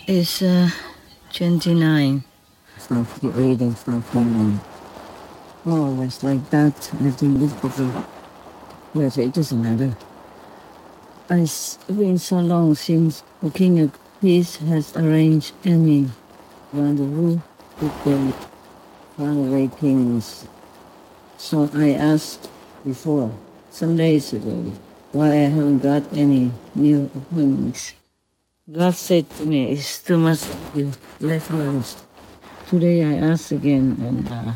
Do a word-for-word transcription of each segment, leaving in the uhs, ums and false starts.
is uh, twenty-nine. twenty-eight and twenty-nine. Oh, it's like that. I think this book is... Yes, it doesn't matter. It's been so long since the King of Peace has arranged any rendezvous with the faraway kings. So I asked before, some days ago, why I haven't got any new appointments. God said to me, it's too much you left rest. Today I asked again, and uh,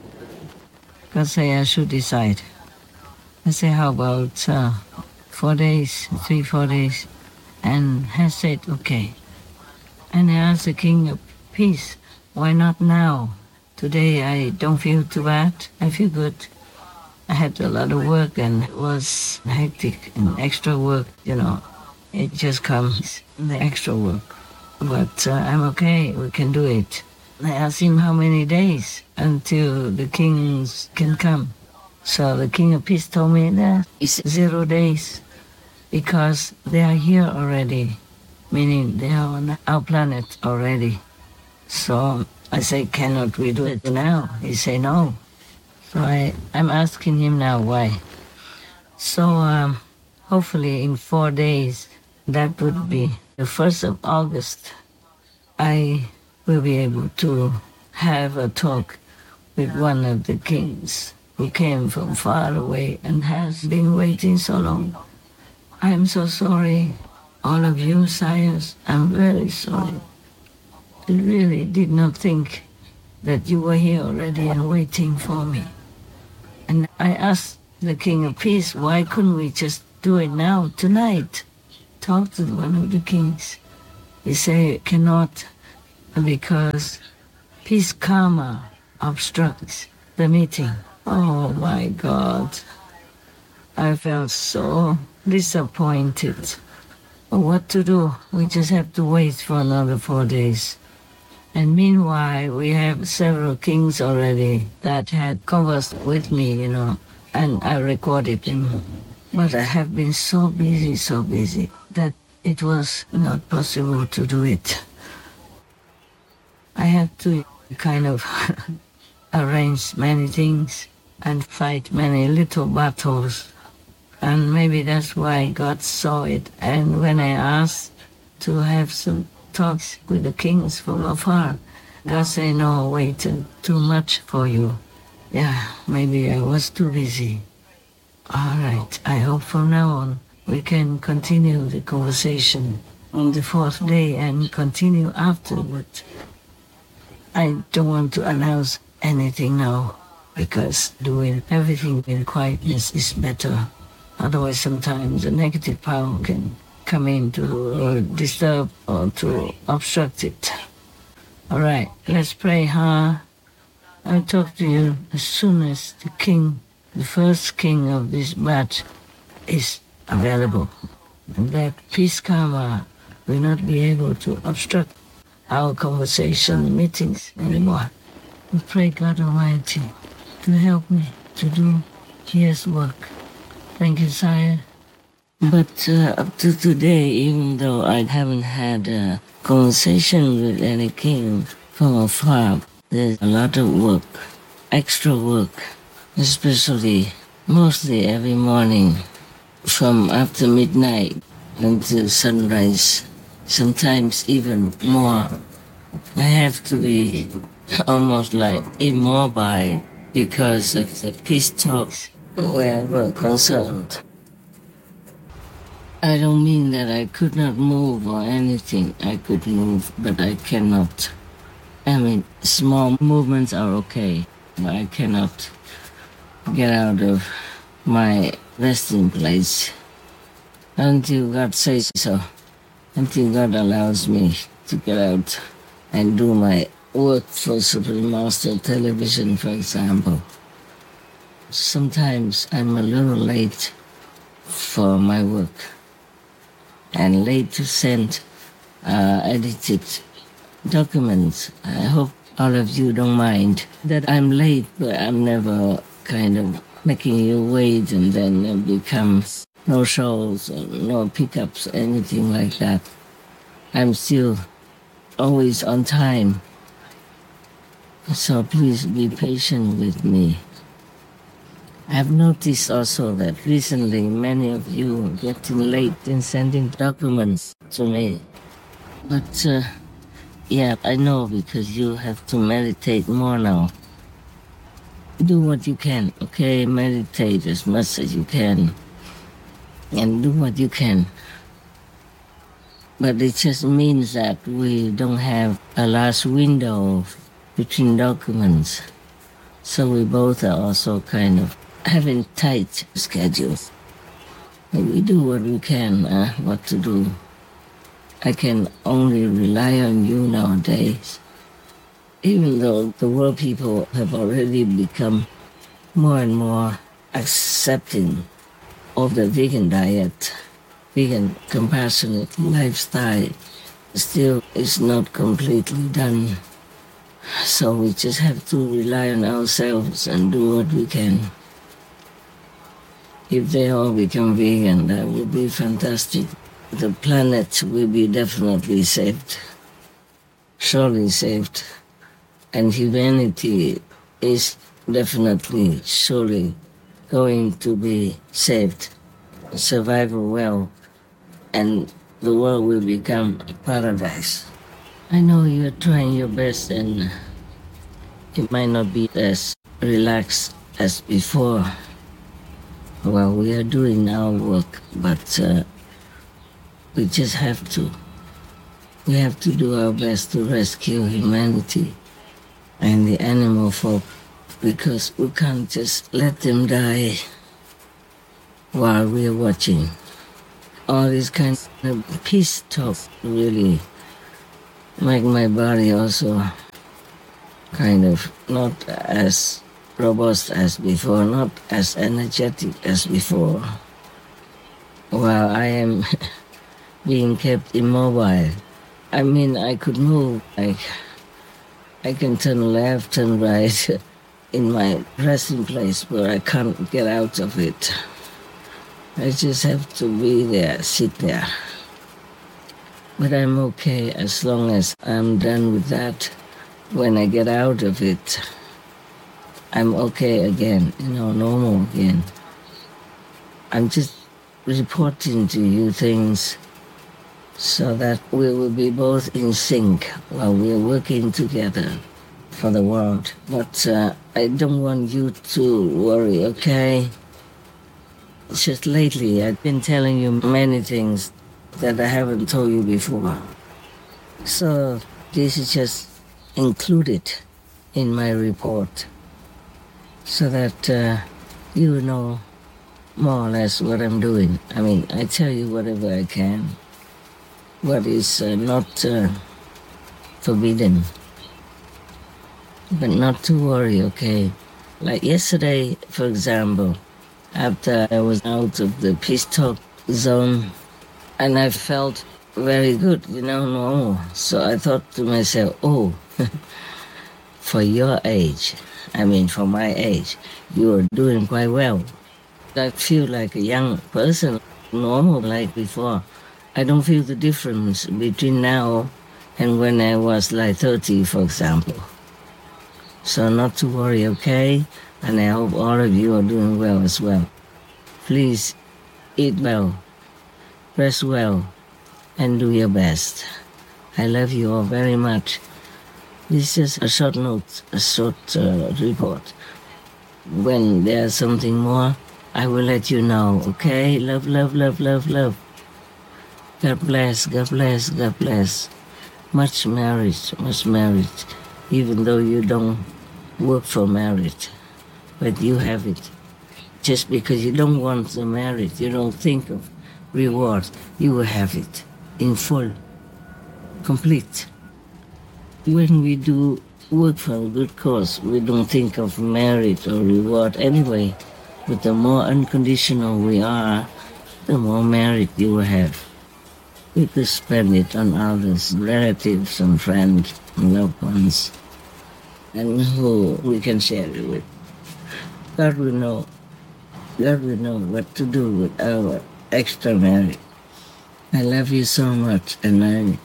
God said I should decide. I say, how about uh, four days, three, four days? And he said, okay. And I asked the King of Peace, why not now? Today I don't feel too bad. I feel good. I had a lot of work and it was hectic and extra work, you know. It just comes, the extra work. But uh, I'm okay, we can do it. I asked him how many days until the kings can come. So the King of Peace told me that it's zero days because they are here already, meaning they are on our planet already. So I say, cannot we do it now? He say no. So I, I'm asking him now why. So um, hopefully in four days, that would be the first of August, I will be able to have a talk with one of the kings who came from far away and has been waiting so long. I'm so sorry, all of you sires, I'm very sorry. I really did not think that you were here already and waiting for me. And I asked the King of Peace, why couldn't we just do it now, tonight? Talk to one of the kings. He said, cannot, because peace karma obstructs the meeting. Oh my God. I felt so disappointed. But what to do? We just have to wait for another four days. And meanwhile, we have several kings already that had conversed with me, you know, and I recorded them. But I have been so busy, so busy, that it was not possible to do it. I had to kind of arrange many things and fight many little battles. And maybe that's why God saw it. And when I asked to have some talks with the kings from afar, God said, no, wait, uh, too much for you. Yeah, maybe I was too busy. All right, I hope from now on we can continue the conversation on the fourth day and continue afterward. I don't want to announce anything now because doing everything in quietness is better. Otherwise, sometimes a negative power can come in to or disturb or to obstruct it. All right, let's pray, huh? I'll talk to you as soon as the king, the first king of this batch, is available. And that peace karma will not be able to obstruct our conversation meetings anymore. We pray God Almighty to help me to do His work. Thank you, Sire. But uh, up to today, even though I haven't had a conversation with any king from afar, there's a lot of work, extra work, especially mostly every morning from after midnight until sunrise, sometimes even more. I have to be almost like immobile because of the peace talks where we're concerned. I don't mean that I could not move or anything. I could move, but I cannot. I mean, small movements are okay, but I cannot get out of my resting place until God says so, until God allows me to get out and do my work for Supreme Master Television, for example. Sometimes I'm a little late for my work and late to send uh, edited documents. I hope all of you don't mind that I'm late, but I'm never kind of making you wait and then it becomes no shows, or no pickups, anything like that. I'm still always on time. So please be patient with me. I've noticed also that recently many of you are getting late in sending documents to me. But uh, yeah, I know because you have to meditate more now. Do what you can, okay? Meditate as much as you can. And do what you can. But it just means that we don't have a last window between documents. So we both are also kind of having tight schedules. But we do what we can, uh, what to do. I can only rely on you nowadays. Even though the world people have already become more and more accepting of the vegan diet, vegan compassionate lifestyle, still is not completely done. So we just have to rely on ourselves and do what we can. If they all become vegan, that would be fantastic. The planet will be definitely saved, surely saved. And humanity is definitely, surely going to be saved, survival well, and the world will become a paradise. I know you're trying your best and it might not be as relaxed as before. Well, we are doing our work, but uh, we just have to. We have to do our best to rescue humanity and the animal folk, because we can't just let them die while we're watching. All these kinds of peace talk really make my body also kind of not as robust as before, not as energetic as before, while I am being kept immobile. I mean, I could move, like I can turn left and right in my resting place, but I can't get out of it. I just have to be there, sit there. But I'm okay as long as I'm done with that. When I get out of it, I'm okay again, you know, normal again. I'm just reporting to you things so that we will be both in sync while we're working together for the world. But uh, I don't want you to worry, okay? It's just lately I've been telling you many things that I haven't told you before. So this is just included in my report so that uh, you know more or less what I'm doing. I mean, I tell you whatever I can. What is uh, not uh, forbidden. But not to worry, okay? Like yesterday, for example, after I was out of the peace talk zone, and I felt very good, you know, normal. So I thought to myself, oh, for your age, I mean for my age, you are doing quite well. I feel like a young person, normal like before. I don't feel the difference between now and when I was like thirty, for example. So not to worry, okay? And I hope all of you are doing well as well. Please eat well, rest well, and do your best. I love you all very much. This is a short note, a short uh, report. When there's something more, I will let you know, okay? Love, love, love, love, love. God bless, God bless, God bless. Much marriage, much marriage. Even though you don't work for marriage, but you have it. Just because you don't want the marriage, you don't think of rewards, you will have it in full, complete. When we do work for a good cause, we don't think of merit or reward anyway. But the more unconditional we are, the more merit you will have. We could spend it on others, relatives and friends and loved ones, and who we can share it with. God will know. God will know what to do with our extra merit. I love you so much, and I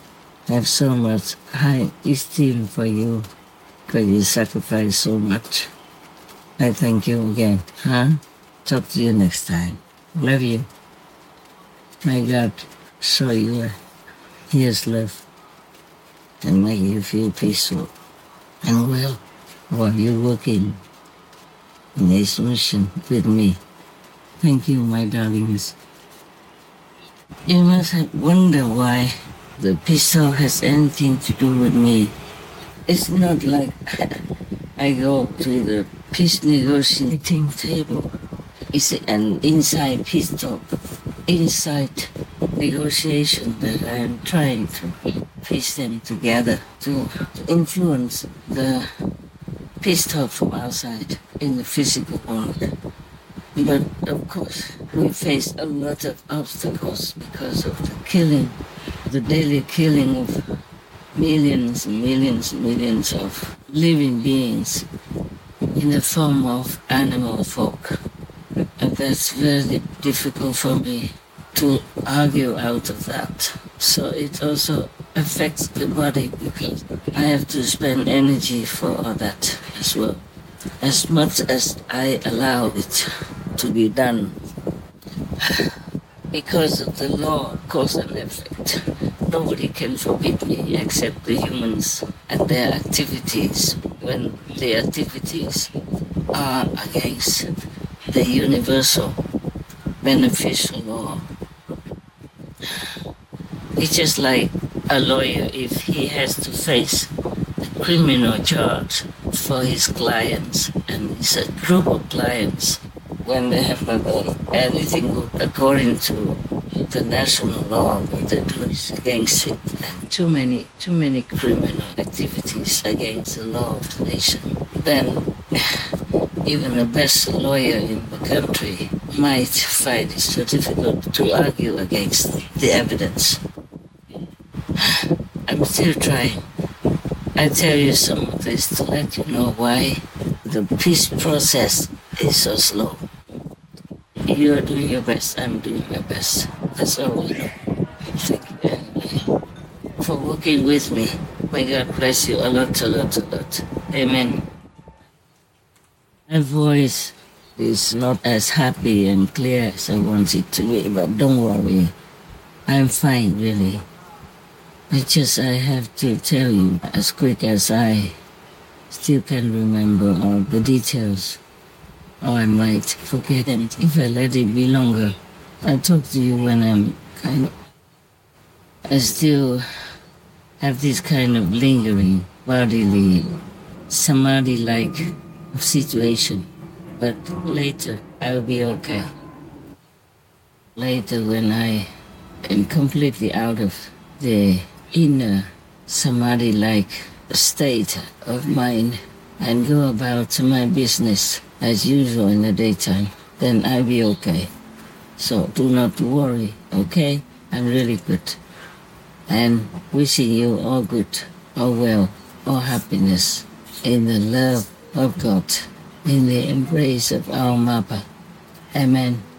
have so much high esteem for you because you sacrifice so much. I thank you again, huh? Talk to you next time. Love you. May God show you His love and make you feel peaceful and well while you're working in this mission with me. Thank you, my darlings. You must have wondered why the pistol has anything to do with me. It's not like I go to the peace negotiating table. It's an inside pistol, inside negotiation that I am trying to piece them together to influence the pistol from outside in the physical world. But of course, we face a lot of obstacles because of the killing, the daily killing of millions and millions and millions of living beings in the form of animal folk. And that's very difficult for me to argue out of that. So it also affects the body because I have to spend energy for all that as well. As much as I allow it to be done. Because of the law of cause and effect, nobody can forbid me except the humans and their activities when the activities are against the universal beneficial law. It's just like a lawyer if he has to face a criminal charge for his clients, and it's a group of clients when they have not done anything according to the national law, but they do is against it. And too many, too many criminal activities against the law of the nation. Then even the best lawyer in the country might find it so difficult to argue against the evidence. I'm still trying. I tell you some of this to let you know why the peace process is so slow. You're doing your best, I'm doing my best. That's all we know. Thank you for working with me. May God bless you a lot, a lot, a lot. Amen. My voice is not as happy and clear as I want it to be, but don't worry. I'm fine, really. It's just I have to tell you as quick as I still can remember all the details. Or I might forget them if I let it be longer. I'll talk to you when I'm kind of... I still have this kind of lingering, bodily, samadhi-like situation. But later, I'll be okay. Later, when I am completely out of the inner samadhi-like state of mind and go about my business as usual in the daytime, then I'll be okay. So do not worry, okay? I'm really good. And wishing you all good, all well, all happiness in the love of God, in the embrace of our Mappa. Amen.